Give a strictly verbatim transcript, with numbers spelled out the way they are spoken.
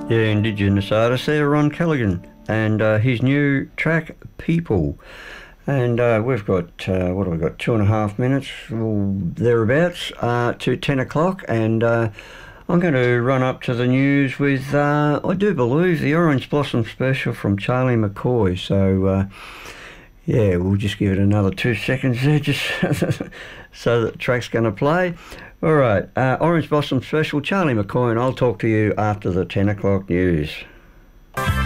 Yeah, Indigenous artist there, Ron Callaghan, and uh, his new track, People. And uh, we've got, uh, what have we got, two and a half minutes, or thereabouts, uh, to ten o'clock, and uh, I'm going to run up to the news with, uh, I do believe, the Orange Blossom Special from Charlie McCoy. So, uh, yeah, we'll just give it another two seconds there, just so that the track's going to play. All right, uh, Orange Blossom Special, Charlie McCoy, and I'll talk to you after the ten o'clock news.